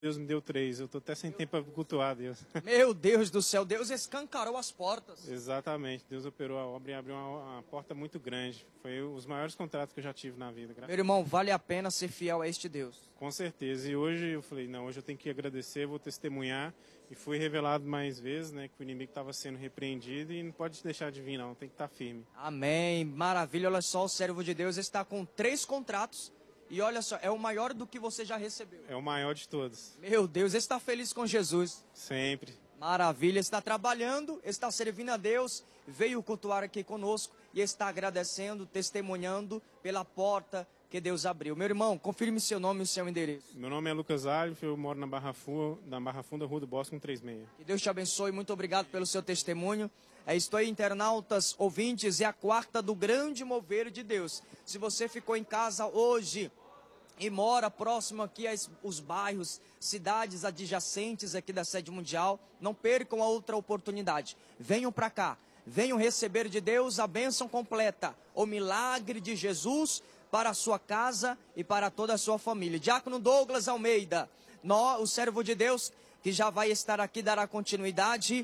Deus me deu 3, eu tô até sem tempo para cultuar Deus. Meu Deus do céu, Deus escancarou as portas. Exatamente, Deus operou a obra e abriu uma porta muito grande. Foi os maiores contratos que eu já tive na vida. Meu irmão, vale a pena ser fiel a este Deus. Com certeza, e hoje eu falei, não, hoje eu tenho que agradecer, vou testemunhar. E foi revelado mais vezes, né, que o inimigo estava sendo repreendido e não pode deixar de vir não, tem que estar firme. Amém, maravilha, olha só, o servo de Deus está com 3 contratos. E olha só, é o maior do que você já recebeu. É o maior de todos. Meu Deus, está feliz com Jesus. Sempre. Maravilha, está trabalhando, está servindo a Deus, veio cultuar aqui conosco e está agradecendo, testemunhando pela porta que Deus abriu. Meu irmão, confirme seu nome e o seu endereço. Meu nome é Lucas Alves, eu moro na Barra Funda, Rua do Bosque, 136. Que Deus te abençoe, muito obrigado pelo seu testemunho. Estou aí, internautas, ouvintes, é a quarta do grande mover de Deus. Se você ficou em casa hoje e mora próximo aqui aos bairros, cidades adjacentes aqui da sede mundial, não percam a outra oportunidade. Venham para cá, venham receber de Deus a bênção completa, o milagre de Jesus para a sua casa e para toda a sua família. Diácono Douglas Almeida, o servo de Deus, que já vai estar aqui, dará continuidade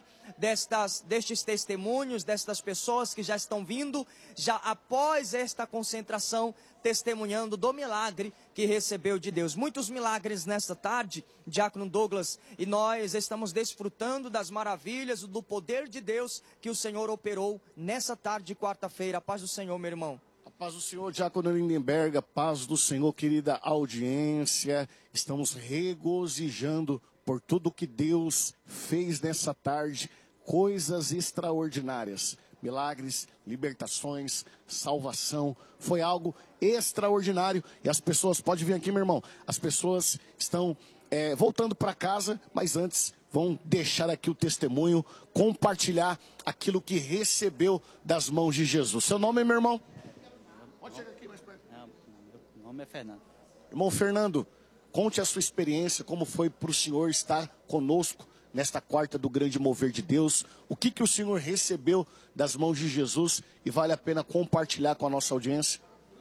destes testemunhos, destas pessoas que já estão vindo, já após esta concentração, testemunhando do milagre que recebeu de Deus. Muitos milagres nesta tarde, Diácono Douglas, e nós estamos desfrutando das maravilhas, do poder de Deus que o Senhor operou nessa tarde de quarta-feira. A paz do Senhor, meu irmão. A paz do Senhor, Diácono Lindenberg, a paz do Senhor, querida audiência. Estamos regozijando por tudo que Deus fez nessa tarde, coisas extraordinárias, milagres, libertações, salvação, foi algo extraordinário. E as pessoas, pode vir aqui, meu irmão, as pessoas estão voltando para casa, mas antes vão deixar aqui o testemunho, compartilhar aquilo que recebeu das mãos de Jesus. Seu nome, meu irmão? Pode chegar aqui mais perto. Meu nome é Fernando. Irmão Fernando, conte a sua experiência, como foi para o senhor estar conosco nesta quarta do grande mover de Deus. O que o senhor recebeu das mãos de Jesus e vale a pena compartilhar com a nossa audiência?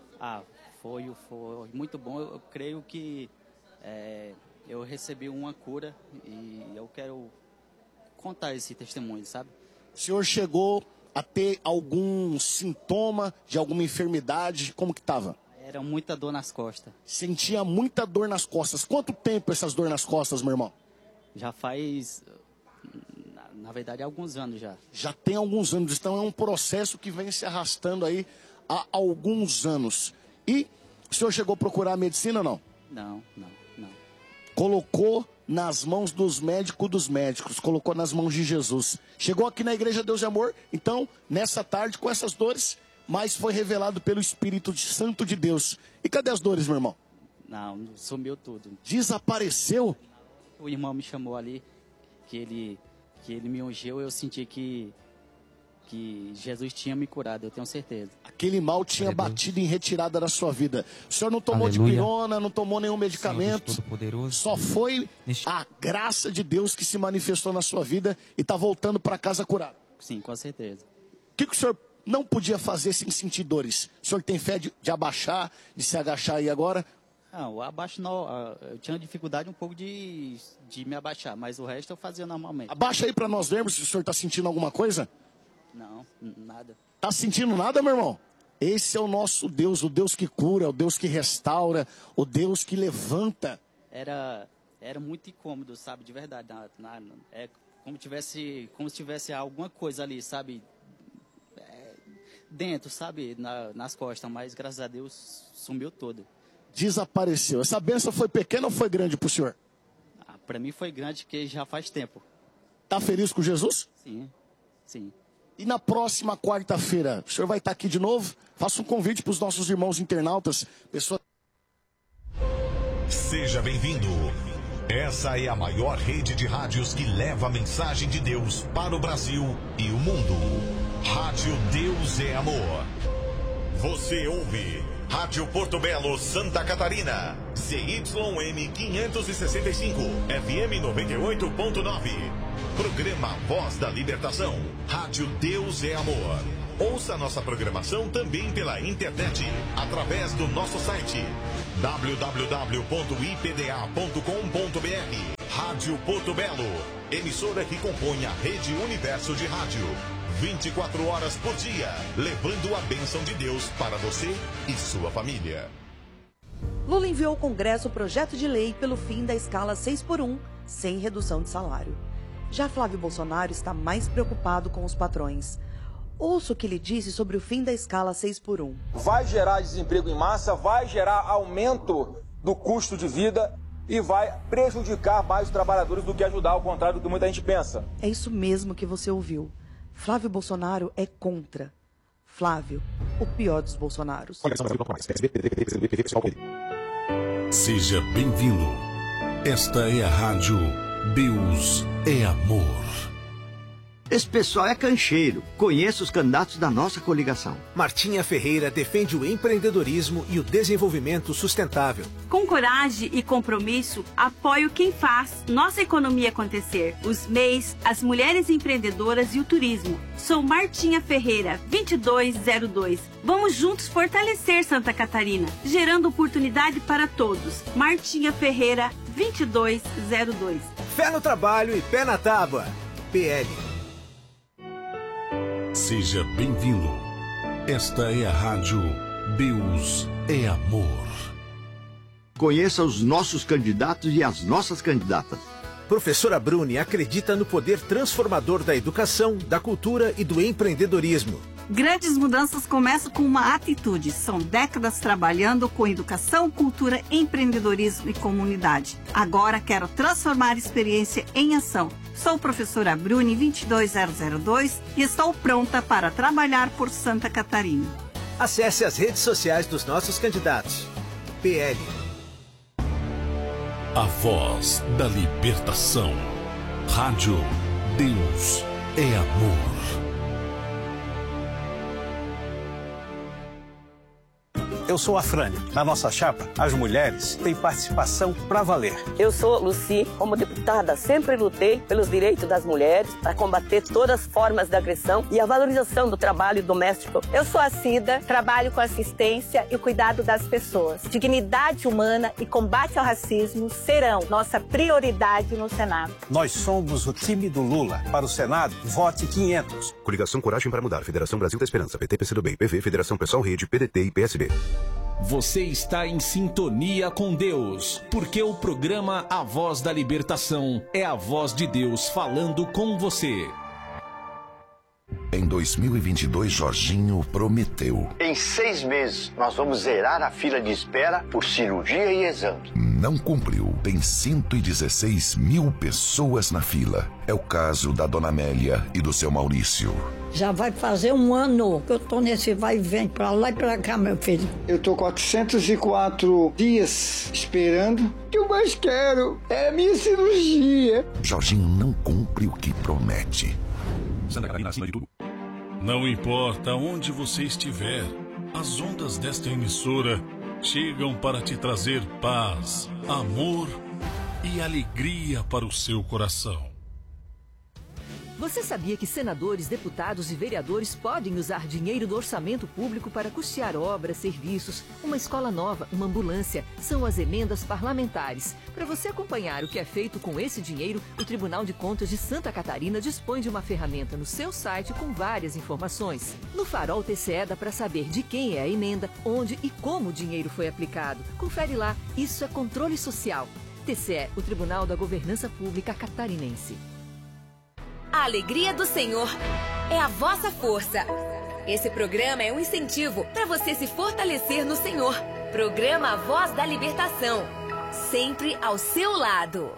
Foi muito bom. Eu creio que eu recebi uma cura e eu quero contar esse testemunho, sabe? O senhor chegou a ter algum sintoma de alguma enfermidade? Como que estava? Era muita dor nas costas. Sentia muita dor nas costas. Quanto tempo essas dor nas costas, meu irmão? Já faz, na verdade, alguns anos já. Já tem alguns anos. Então é um processo que vem se arrastando aí há alguns anos. E o senhor chegou a procurar a medicina ou não? Não. Colocou nas mãos dos médicos, colocou nas mãos de Jesus. Chegou aqui na Igreja Deus de Amor, então, nessa tarde, com essas dores, mas foi revelado pelo Espírito Santo de Deus. E cadê as dores, meu irmão? Não, sumiu tudo. Desapareceu? O irmão me chamou ali, que ele me ungeu, eu senti que Jesus tinha me curado, eu tenho certeza. Aquele mal tinha batido em retirada da sua vida. O senhor não tomou dipirona, não tomou nenhum medicamento. Só foi a graça de Deus que se manifestou na sua vida e está voltando para casa curado. Sim, com certeza. O que o senhor não podia fazer sem sentir dores? O senhor tem fé de abaixar, de se agachar aí agora? Não, abaixo não. Eu tinha dificuldade um pouco de me abaixar, mas o resto eu fazia normalmente. Abaixa aí para nós vermos se o senhor está sentindo alguma coisa. Não, nada. Tá sentindo nada, meu irmão? Esse é o nosso Deus, o Deus que cura, o Deus que restaura, o Deus que levanta. Era muito incômodo, sabe, de verdade. É como se tivesse alguma coisa ali, sabe, dentro, sabe, nas costas, mas graças a Deus sumiu todo. Desapareceu. Essa bênção foi pequena ou foi grande pro senhor? Para mim foi grande, porque já faz tempo. Tá feliz com Jesus? Sim. E na próxima quarta-feira, o senhor vai estar aqui de novo? Faça um convite para os nossos irmãos internautas. Seja bem-vindo. Essa é a maior rede de rádios que leva a mensagem de Deus para o Brasil e o mundo. Rádio Deus é Amor. Você ouve Rádio Porto Belo, Santa Catarina. CYM 565, FM 98.9. Programa Voz da Libertação. Rádio Deus é Amor. Ouça nossa programação também pela internet, através do nosso site www.ipda.com.br. Rádio Porto Belo, emissora que compõe a Rede Universo de Rádio. 24 horas por dia, levando a bênção de Deus para você e sua família. Lula enviou ao Congresso o projeto de lei pelo fim da escala 6x1, sem redução de salário. Já Flávio Bolsonaro está mais preocupado com os patrões. Ouça o que ele disse sobre o fim da escala 6x1. Vai gerar desemprego em massa, vai gerar aumento do custo de vida e vai prejudicar mais os trabalhadores do que ajudar, ao contrário do que muita gente pensa. É isso mesmo que você ouviu. Flávio Bolsonaro é contra. Flávio, o pior dos Bolsonaros. Seja bem-vindo. Esta é a rádio Deus é Amor. Esse pessoal é cancheiro. Conheço os candidatos da nossa coligação. Martinha Ferreira defende o empreendedorismo e o desenvolvimento sustentável. Com coragem e compromisso, apoio quem faz nossa economia acontecer. Os MEIs, as mulheres empreendedoras e o turismo. Sou Martinha Ferreira, 2202. Vamos juntos fortalecer Santa Catarina, gerando oportunidade para todos. Martinha Ferreira, 2202. Fé no trabalho e pé na tábua. PL. Seja bem-vindo. Esta é a rádio Deus é Amor. Conheça os nossos candidatos e as nossas candidatas. Professora Bruni acredita no poder transformador da educação, da cultura e do empreendedorismo. Grandes mudanças começam com uma atitude. São décadas trabalhando com educação, cultura, empreendedorismo e comunidade. Agora quero transformar a experiência em ação. Sou professora Bruni 22002 e estou pronta para trabalhar por Santa Catarina. Acesse as redes sociais dos nossos candidatos. PL. A voz da libertação. Rádio Deus é Amor. Eu sou a Frânia. Na nossa chapa, as mulheres têm participação pra valer. Eu sou Luci. Como deputada, sempre lutei pelos direitos das mulheres, para combater todas as formas de agressão e a valorização do trabalho doméstico. Eu sou a Cida, trabalho com assistência e o cuidado das pessoas. Dignidade humana e combate ao racismo serão nossa prioridade no Senado. Nós somos o time do Lula. Para o Senado, vote 500. Coligação Coragem para Mudar, Federação Brasil da Esperança, PT, PCdoB, PV, Federação Pessoal Rede, PDT e PSB. Você está em sintonia com Deus, porque o programa A Voz da Libertação é a voz de Deus falando com você. Em 2022, Jorginho prometeu. Em 6 meses, nós vamos zerar a fila de espera por cirurgia e exame. Não cumpriu. Tem 116 mil pessoas na fila. É o caso da dona Amélia e do seu Maurício. Já vai fazer 1 ano que eu tô nesse vai e vem pra lá e pra cá, meu filho. Eu tô 404 dias esperando. O que eu mais quero é a minha cirurgia. Jorginho não cumpre o que promete. Santa Catarina acima de tudo. Não importa onde você estiver, as ondas desta emissora chegam para te trazer paz, amor e alegria para o seu coração. Você sabia que senadores, deputados e vereadores podem usar dinheiro do orçamento público para custear obras, serviços, uma escola nova, uma ambulância? São as emendas parlamentares. Para você acompanhar o que é feito com esse dinheiro, o Tribunal de Contas de Santa Catarina dispõe de uma ferramenta no seu site com várias informações. No Farol TCE dá para saber de quem é a emenda, onde e como o dinheiro foi aplicado. Confere lá, isso é controle social. TCE, o Tribunal da Governança Pública Catarinense. A alegria do Senhor é a vossa força. Esse programa é um incentivo para você se fortalecer no Senhor. Programa A Voz da Libertação. Sempre ao seu lado.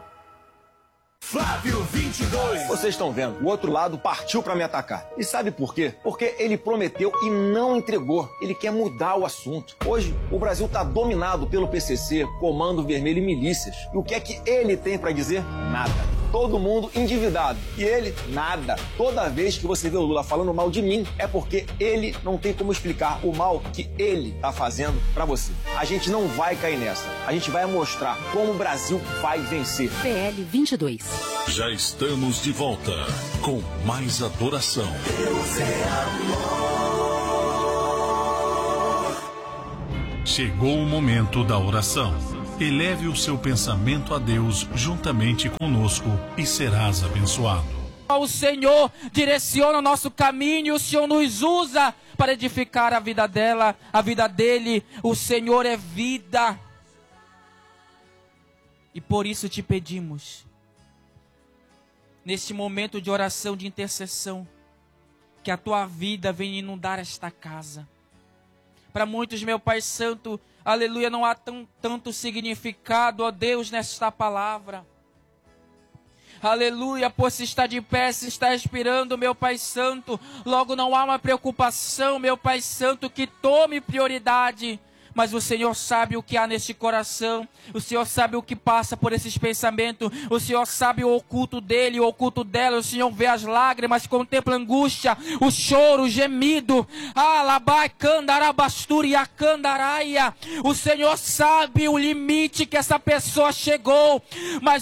Flávio 22. Vocês estão vendo, o outro lado partiu para me atacar. E sabe por quê? Porque ele prometeu e não entregou. Ele quer mudar o assunto. Hoje, o Brasil está dominado pelo PCC, Comando Vermelho e milícias. E o que é que ele tem para dizer? Nada. Todo mundo endividado. E ele, nada. Toda vez que você vê o Lula falando mal de mim, é porque ele não tem como explicar o mal que ele tá fazendo pra você. A gente não vai cair nessa. A gente vai mostrar como o Brasil vai vencer. PL 22. Já estamos de volta com mais adoração. Deus é amor. Chegou o momento da oração. Eleve o seu pensamento a Deus juntamente conosco e serás abençoado. O Senhor direciona o nosso caminho, o Senhor nos usa para edificar a vida dela, a vida dele. O Senhor é vida. E por isso te pedimos, neste momento de oração, de intercessão, que a tua vida venha inundar esta casa. Para muitos, meu Pai Santo, aleluia, não há tanto significado, ó Deus, nesta palavra. Aleluia, por se está de pé, se está respirando, meu Pai Santo, logo não há uma preocupação, meu Pai Santo, que tome prioridade. Mas o Senhor sabe o que há neste coração, o Senhor sabe o que passa por esses pensamentos, o Senhor sabe o oculto dele, o oculto dela, o Senhor vê as lágrimas, contempla a angústia, o choro, o gemido. O Senhor sabe o limite que essa pessoa chegou, mas